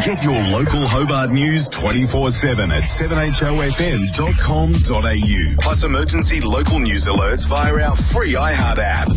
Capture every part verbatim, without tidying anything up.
Get your local Hobart news twenty-four seven at seven H O F M dot com dot a u. Plus emergency local news alerts via our free iHeart app.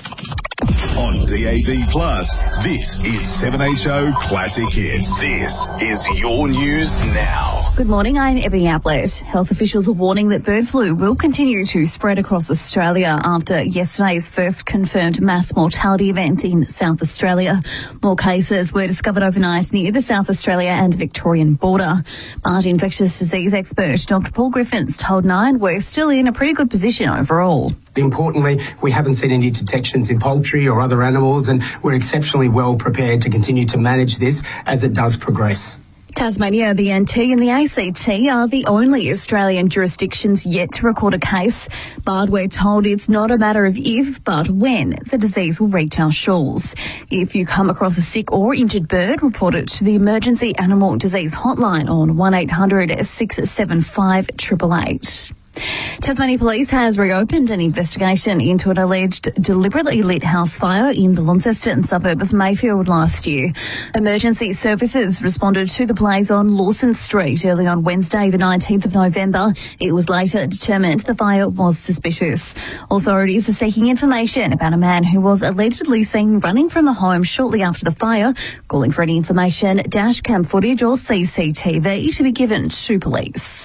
On D A B Plus, this is seven H O Classic Hits. This is your news now. Good morning, I'm Ebony Ablett. Health officials are warning that bird flu will continue to spread across Australia after yesterday's first confirmed mass mortality event in South Australia. More cases were discovered overnight near the South Australia and Victorian border. But infectious disease expert Doctor Paul Griffiths told Nine we're still in a pretty good position overall. Importantly, we haven't seen any detections in poultry or other animals, and we're exceptionally well prepared to continue to manage this as it does progress. Tasmania, the N T and the A C T are the only Australian jurisdictions yet to record a case, but we're told it's not a matter of if, but when the disease will reach our shores. If you come across a sick or injured bird, report it to the Emergency Animal Disease Hotline on one eight hundred six seven five eight eight eight. Tasmania Police has reopened an investigation into an alleged deliberately lit house fire in the Launceston suburb of Mayfield last year. Emergency services responded to the blaze on Lawson Street early on Wednesday, the nineteenth of November. It was later determined the fire was suspicious. Authorities are seeking information about a man who was allegedly seen running from the home shortly after the fire, calling for any information, dash cam footage or C C T V to be given to police.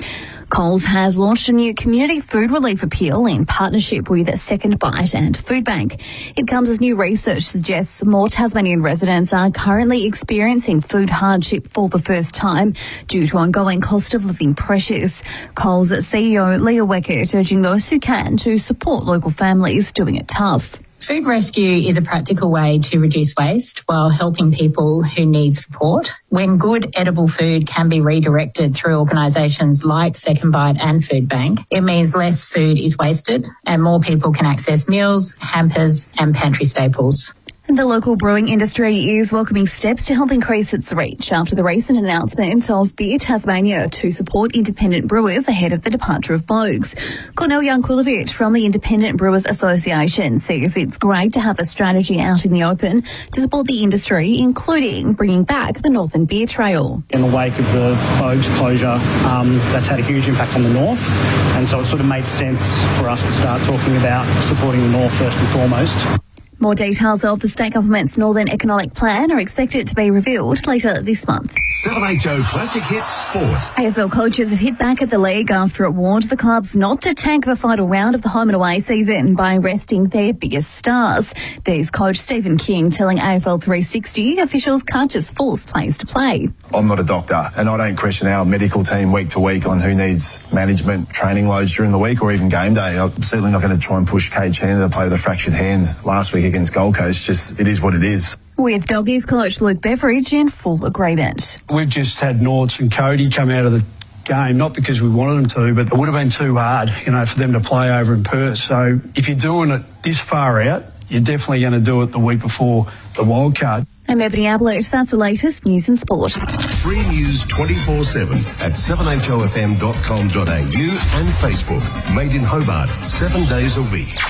Coles has launched a new community food relief appeal in partnership with Second Bite and Foodbank. It comes as new research suggests more Tasmanian residents are currently experiencing food hardship for the first time due to ongoing cost of living pressures. Coles C E O Leah Weckert urging those who can to support local families doing it tough. Food rescue is a practical way to reduce waste while helping people who need support. When good edible food can be redirected through organisations like Second Bite and Foodbank, it means less food is wasted and more people can access meals, hampers and pantry staples. The local brewing industry is welcoming steps to help increase its reach after the recent announcement of Beer Tasmania to support independent brewers ahead of the departure of Bogues. Cornel Jankulovic from the Independent Brewers Association says it's great to have a strategy out in the open to support the industry, including bringing back the Northern Beer Trail. In the wake of the Bogues closure, um, that's had a huge impact on the north, and so it sort of made sense for us to start talking about supporting the north first and foremost. More details of the state government's Northern Economic Plan are expected to be revealed later this month. seven H O Classic Hits Sport. A F L coaches have hit back at the league after it warned the clubs not to tank the final round of the home and away season by resting their biggest stars. D's coach Stephen King telling A F L three sixty officials can't just force players to play. I'm not a doctor, and I don't question our medical team week to week on who needs management training loads during the week or even game day. I'm certainly not going to try and push Cade Chandler to play with a fractured hand last week against Gold Coast. Just, it is what it is. With Doggies coach Luke Beveridge in full agreement. We've just had Norts and Cody come out of the game, not because we wanted them to, but it would have been too hard, you know, for them to play over in Perth. So if you're doing it this far out, you're definitely going to do it the week before the wild card. I'm Ebony Ablett. That's the latest news and sport. Free news twenty-four seven at seven H O F M dot com dot a u and Facebook. Made in Hobart, seven days a week.